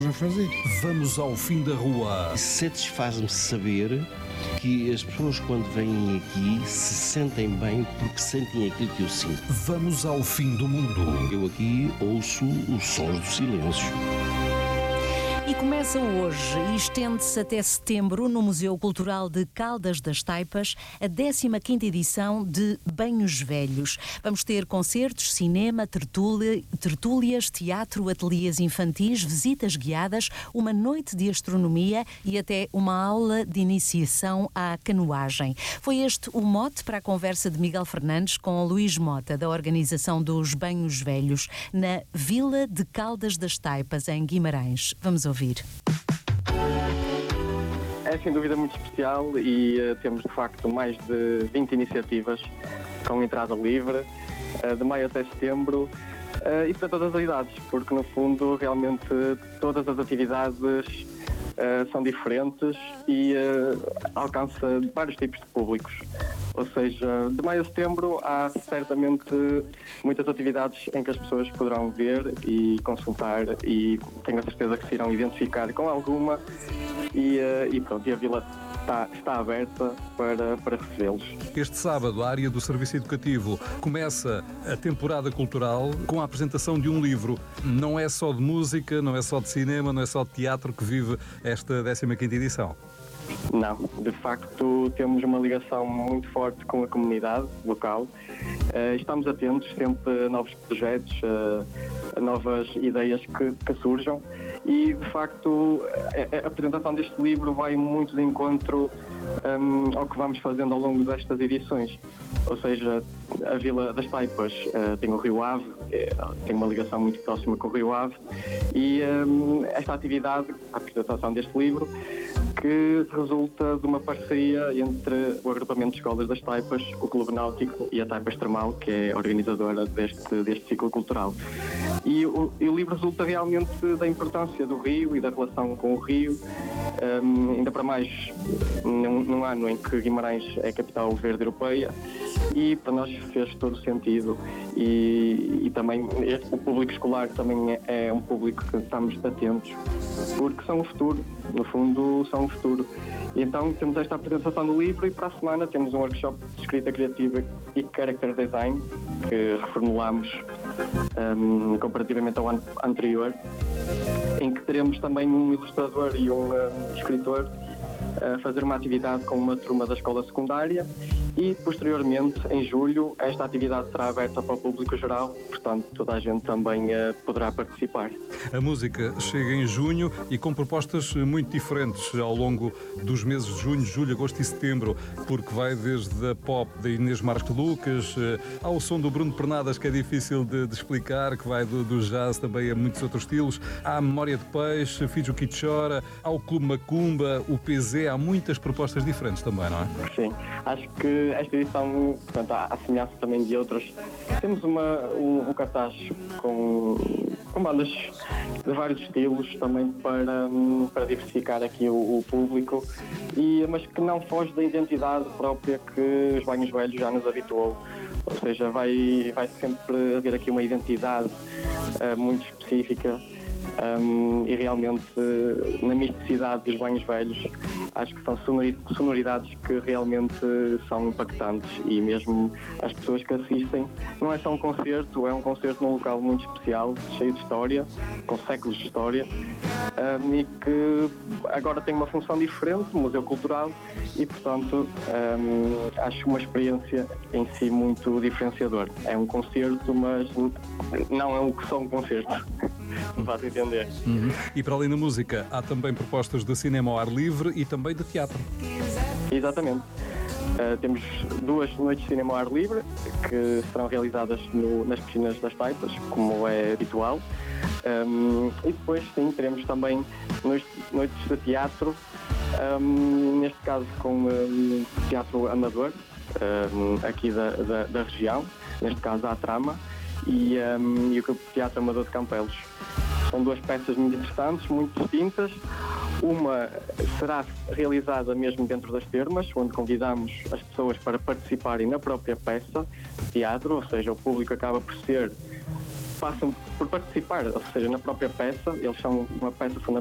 a fazer. Vamos ao fim da rua. Satisfaz-me saber que as pessoas, quando vêm aqui, se sentem bem porque sentem aquilo que eu sinto. Vamos ao fim do mundo. Eu aqui ouço os sons do silêncio. E começa hoje e estende-se até setembro no Museu Cultural de Caldas das Taipas a 15ª edição de Banhos Velhos. Vamos ter concertos, cinema, tertúlias, teatro, ateliês infantis, visitas guiadas, uma noite de astronomia e até uma aula de iniciação à canoagem. Foi este o mote para a conversa de Miguel Fernandes com Luís Mota, da organização dos Banhos Velhos, na Vila de Caldas das Taipas, em Guimarães. Vamos ouvir. É sem dúvida muito especial e temos de facto mais de 20 iniciativas com entrada livre, de maio até setembro, e para todas as idades, porque no fundo realmente todas as atividades são diferentes e alcança vários tipos de públicos. Ou seja, de maio a setembro há certamente muitas atividades em que as pessoas poderão ver e consultar, e tenho a certeza que se irão identificar com alguma e pronto, e a vila está aberta para recebê-los. Este sábado, a área do Serviço Educativo começa a temporada cultural com a apresentação de um livro. Não é só de música, não é só de cinema, não é só de teatro que vive esta 15ª edição. Não, de facto temos uma ligação muito forte com a comunidade local. Estamos atentos sempre a novos projetos, a novas ideias que surjam e de facto a apresentação deste livro vai muito de encontro ao que vamos fazendo ao longo destas edições. Ou seja, a Vila das Taipas tem o Rio Ave, tem uma ligação muito próxima com o Rio Ave e esta atividade, a apresentação deste livro, que resulta de uma parceria entre o agrupamento de escolas das Taipas, o Clube Náutico e a Taipas Termal, que é a organizadora deste ciclo cultural. E o livro resulta realmente da importância do rio e da relação com o rio, ainda para mais num ano em que Guimarães é capital verde europeia, e para nós fez todo o sentido e também o público escolar também é um público que estamos atentos, porque são o futuro, no fundo são o futuro. E então temos esta apresentação do livro e para a semana temos um workshop de escrita criativa e character design que reformulamos comparativamente ao ano anterior, em que teremos também um ilustrador e um escritor a fazer uma atividade com uma turma da escola secundária e, posteriormente, em julho, esta atividade será aberta para o público geral, portanto, toda a gente também poderá participar. A música chega em junho e com propostas muito diferentes ao longo dos meses de junho, julho, agosto e setembro, porque vai desde a pop da Inês Marques Lucas ao som do Bruno Pernadas, que é difícil de explicar, que vai do jazz também a muitos outros estilos, há a Memória de Peixe, Fijo que Chora, ao Clube Macumba, o PZ, há muitas propostas diferentes também, não é? Sim, acho que esta edição, portanto, à semelhança também de outras, temos um cartaz com bandas de vários estilos também para diversificar aqui o público, mas que não foge da identidade própria que os Banhos Velhos já nos habituou. Ou seja, vai sempre haver aqui uma identidade muito específica e realmente na misticidade dos Banhos Velhos acho que são sonoridades que realmente são impactantes e mesmo as pessoas que assistem, não é só um concerto, é um concerto num local muito especial, cheio de história, com séculos de história, e que agora tem uma função diferente, museu cultural, e portanto acho uma experiência em si muito diferenciadora. É um concerto, mas não é só um concerto. Me faz entender. E para além da música, há também propostas de cinema ao ar livre e também de teatro. Exatamente. Temos 2 noites de cinema ao ar livre que serão realizadas nas piscinas das Taipas, como é habitual. E depois, sim, teremos também noites de teatro, neste caso com teatro amador, aqui da região, neste caso a Trama, e o Grupo de Teatro Amador de Campelos. São 2 peças muito interessantes, muito distintas. Uma será realizada mesmo dentro das termas, onde convidamos as pessoas para participarem na própria peça de teatro, ou seja, o público acaba por ser passam por participar, ou seja, na própria peça, eles são uma peça fundamental